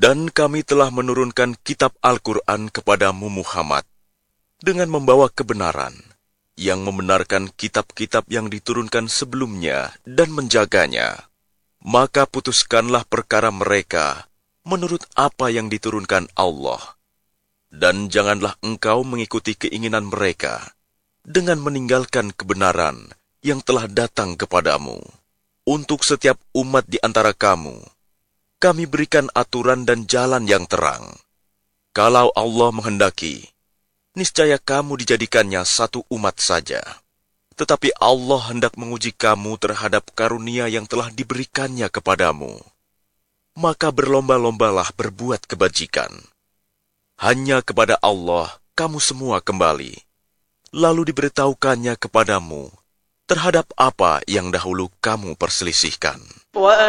Dan kami telah menurunkan kitab Al-Quran kepadamu Muhammad dengan membawa kebenaran yang membenarkan kitab-kitab yang diturunkan sebelumnya dan menjaganya. Maka putuskanlah perkara mereka menurut apa yang diturunkan Allah. Dan janganlah engkau mengikuti keinginan mereka dengan meninggalkan kebenaran yang telah datang kepadamu. Untuk setiap umat di antara kamu, kami berikan aturan dan jalan yang terang. Kalau Allah menghendaki, niscaya kamu dijadikannya satu umat saja. Tetapi Allah hendak menguji kamu terhadap karunia yang telah diberikannya kepadamu. Maka berlomba-lombalah berbuat kebajikan. Hanya kepada Allah kamu semua kembali. Lalu diberitahukannya kepadamu terhadap apa yang dahulu kamu perselisihkan.